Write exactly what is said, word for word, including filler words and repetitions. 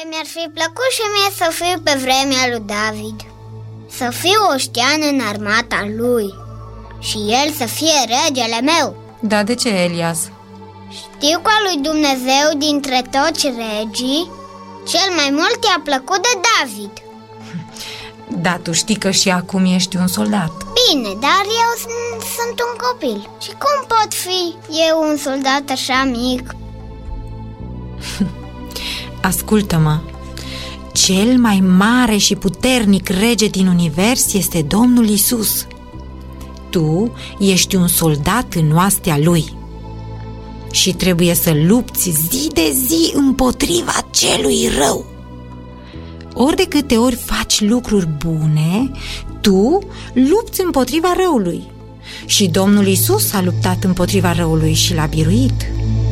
mi-ar fi plăcut și mie să fiu pe vremea lui David, să fiu oștean în armata lui și el să fie regele meu. Da, de ce, Elias? Știu că lui Dumnezeu, dintre toți regii, cel mai mult i-a plăcut de David. Da, tu știi că și acum ești un soldat. Bine, dar eu sunt un copil. Și cum pot fi eu un soldat așa mic? Ascultă-mă, cel mai mare și puternic rege din univers este Domnul Iisus. Tu ești un soldat în oastea lui și trebuie să lupți zi de zi împotriva celui rău. Ori de câte ori faci lucruri bune, tu lupți împotriva răului. Și Domnul Iisus a luptat împotriva răului și l-a biruit.